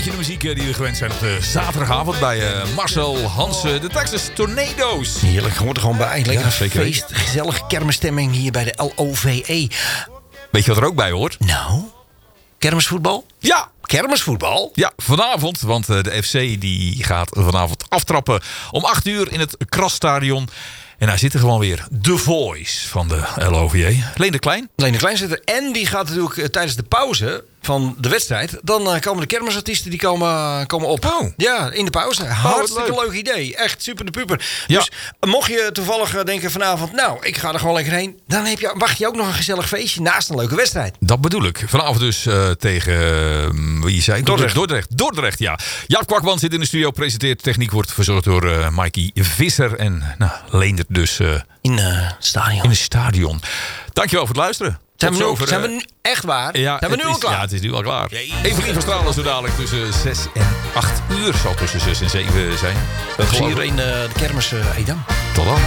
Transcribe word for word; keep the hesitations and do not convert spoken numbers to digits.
beetje de muziek die we gewend zijn op de zaterdagavond bij uh, Marcel Hansen, de Texas Tornado's. Heerlijk, hoort er gewoon bij. Lekker Ja, een zeker. feest, gezellige kermisstemming hier bij de L O V E. Weet je wat er ook bij hoort? Nou, kermisvoetbal? Ja! Kermisvoetbal? Ja, vanavond, want uh, de F C die gaat vanavond aftrappen om acht uur in het Krasstadion. En daar zit er gewoon weer The Voice van de L O V E. Leen de Klein. Leen de Klein zit er. En die gaat natuurlijk uh, tijdens de pauze van de wedstrijd. Dan uh, komen de kermisartiesten die komen, komen op. Oh. Ja, in de pauze. Hartstikke leuk. leuk idee. Echt super de puper. Ja. Dus uh, mocht je toevallig uh, denken vanavond, nou, ik ga er gewoon lekker heen. Dan heb je, wacht je ook nog een gezellig feestje naast een leuke wedstrijd. Dat bedoel ik. Vanavond dus uh, tegen, uh, wie zei ik? Dordrecht. Dordrecht. Dordrecht, ja. Jaap Kwakman zit in de studio, presenteert. Techniek wordt verzorgd door uh, Mikey Visser. En nou, Leendert dus uh, In uh, het stadion. in het stadion. Dankjewel voor het luisteren. Zijn we, Tot nu, zover, zijn we uh, nu echt waar? Ja, zijn we nu het al is, klaar? Ja, het is nu al klaar. Jee. Evelien van Stralen zo dadelijk tussen zes en acht uur. Zal tussen zes en zeven zijn. We zien hier in uh, de kermis uh, Edam. Tot dan.